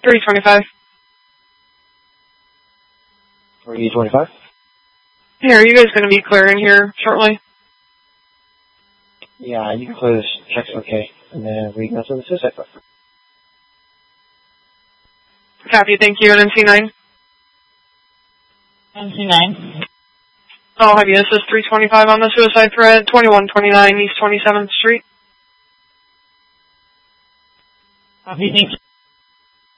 325. 325? Here, are you guys going to be clearing here shortly? Yeah, you can clear this. Check's okay. And then we can go to the suicide buffer. Copy, thank you. NC9? NC9. I'll have you assist 325 on the suicide threat, 2129 East 27th Street. Copy, thank you.